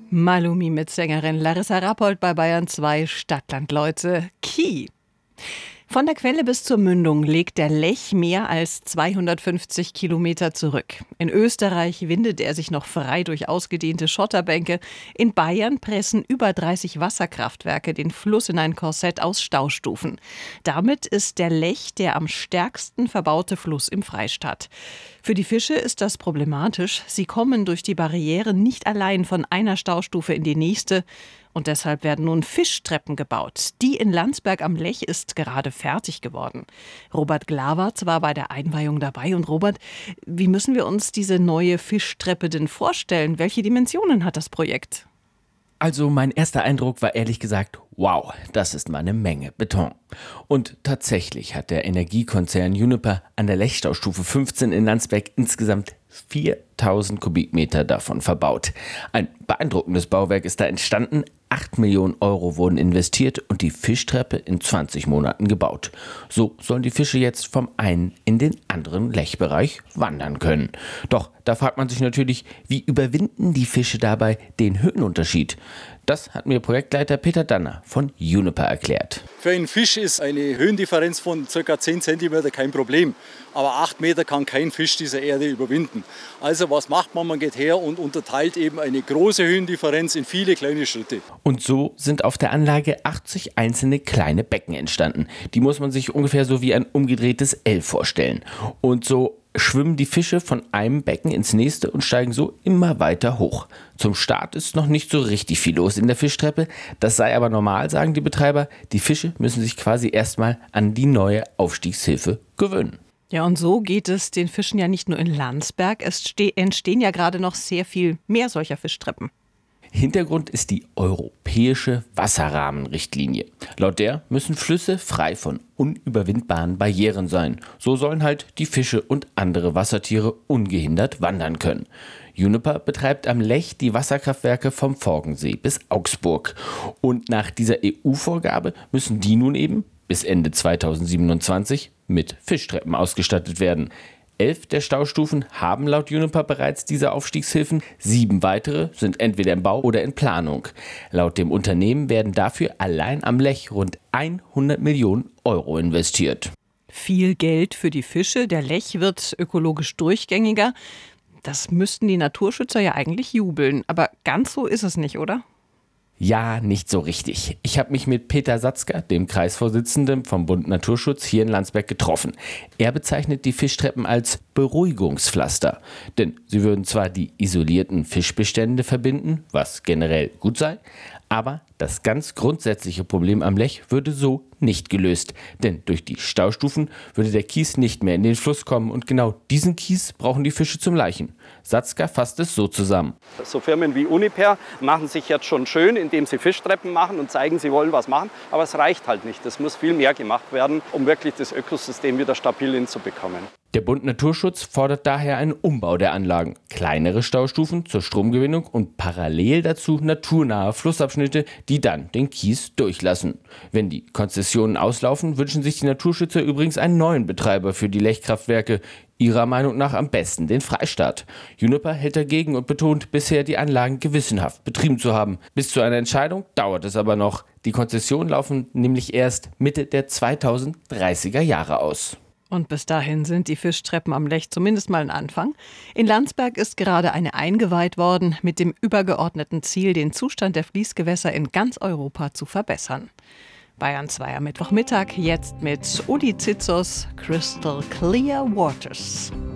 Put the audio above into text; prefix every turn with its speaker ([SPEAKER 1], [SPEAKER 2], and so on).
[SPEAKER 1] Malumi mit Sängerin Larissa Rappold bei Bayern 2 Stadtlandleute Kieh. Von der Quelle bis zur Mündung legt der Lech mehr als 250 Kilometer zurück. In Österreich windet er sich noch frei durch ausgedehnte Schotterbänke. In Bayern pressen über 30 Wasserkraftwerke den Fluss in ein Korsett aus Staustufen. Damit ist der Lech der am stärksten verbaute Fluss im Freistaat. Für die Fische ist das problematisch. Sie kommen durch die Barrieren nicht allein von einer Staustufe in die nächste. Und deshalb werden nun Fischtreppen gebaut. Die in Landsberg am Lech ist gerade fertig geworden. Robert Glawarz war bei der Einweihung dabei. Und Robert, wie müssen wir uns diese neue Fischtreppe denn vorstellen? Welche Dimensionen hat das Projekt?
[SPEAKER 2] Also mein erster Eindruck war ehrlich gesagt, wow, das ist mal eine Menge Beton. Und tatsächlich hat der Energiekonzern Uniper an der Lechstaustufe 15 in Landsberg insgesamt 4000 Kubikmeter davon verbaut. Ein beeindruckendes Bauwerk ist da entstanden. 8 Millionen Euro wurden investiert und die Fischtreppe in 20 Monaten gebaut. So sollen die Fische jetzt vom einen in den anderen Lechbereich wandern können. Doch da fragt man sich natürlich, wie überwinden die Fische dabei den Höhenunterschied? Das hat mir Projektleiter Peter Danner von Uniper erklärt.
[SPEAKER 3] Für einen Fisch ist eine Höhendifferenz von ca. 10 cm kein Problem. Aber 8 Meter kann kein Fisch dieser Erde überwinden. Also was macht man? Man geht her und unterteilt eben eine große Höhendifferenz in viele kleine Schritte.
[SPEAKER 2] Und so sind auf der Anlage 80 einzelne kleine Becken entstanden. Die muss man sich ungefähr so wie ein umgedrehtes L vorstellen. Und so schwimmen die Fische von einem Becken ins nächste und steigen so immer weiter hoch. Zum Start ist noch nicht so richtig viel los in der Fischtreppe. Das sei aber normal, sagen die Betreiber. Die Fische müssen sich quasi erstmal an die neue Aufstiegshilfe gewöhnen.
[SPEAKER 1] Ja, und so geht es den Fischen ja nicht nur in Landsberg. Es entstehen ja gerade noch sehr viel mehr solcher Fischtreppen.
[SPEAKER 2] Hintergrund ist die europäische Wasserrahmenrichtlinie. Laut der müssen Flüsse frei von unüberwindbaren Barrieren sein. So sollen halt die Fische und andere Wassertiere ungehindert wandern können. Uniper betreibt am Lech die Wasserkraftwerke vom Forgensee bis Augsburg. Und nach dieser EU-Vorgabe müssen die nun eben bis Ende 2027 mit Fischtreppen ausgestattet werden. 11 der Staustufen haben laut Uniper bereits diese Aufstiegshilfen. 7 weitere sind entweder im Bau oder in Planung. Laut dem Unternehmen werden dafür allein am Lech rund 100 Millionen Euro investiert.
[SPEAKER 1] Viel Geld für die Fische. Der Lech wird ökologisch durchgängiger. Das müssten die Naturschützer ja eigentlich jubeln. Aber ganz so ist es nicht, oder?
[SPEAKER 2] Ja, nicht so richtig. Ich habe mich mit Peter Satzker, dem Kreisvorsitzenden vom Bund Naturschutz, hier in Landsberg getroffen. Er bezeichnet die Fischtreppen als Beruhigungspflaster. Denn sie würden zwar die isolierten Fischbestände verbinden, was generell gut sei, aber das ganz grundsätzliche Problem am Lech würde so nicht gelöst. Denn durch die Staustufen würde der Kies nicht mehr in den Fluss kommen und genau diesen Kies brauchen die Fische zum Laichen. Satzker fasst es so zusammen.
[SPEAKER 4] So Firmen wie Uniper machen sich jetzt schon schön, indem sie Fischtreppen machen und zeigen, sie wollen was machen. Aber es reicht halt nicht. Es muss viel mehr gemacht werden, um wirklich das Ökosystem wieder stabil hinzubekommen.
[SPEAKER 2] Der Bund Naturschutz fordert daher einen Umbau der Anlagen, kleinere Staustufen zur Stromgewinnung und parallel dazu naturnahe Flussabschnitte, die dann den Kies durchlassen. Wenn die Konzessionen auslaufen, wünschen sich die Naturschützer übrigens einen neuen Betreiber für die Lechkraftwerke. Ihrer Meinung nach am besten den Freistaat. Uniper hält dagegen und betont, bisher die Anlagen gewissenhaft betrieben zu haben. Bis zu einer Entscheidung dauert es aber noch. Die Konzessionen laufen nämlich erst Mitte der 2030er Jahre aus.
[SPEAKER 1] Und bis dahin sind die Fischtreppen am Lech zumindest mal ein Anfang. In Landsberg ist gerade eine eingeweiht worden, mit dem übergeordneten Ziel, den Zustand der Fließgewässer in ganz Europa zu verbessern. Bayern 2 am Mittwochmittag, jetzt mit Uli Zizos Crystal Clear Waters.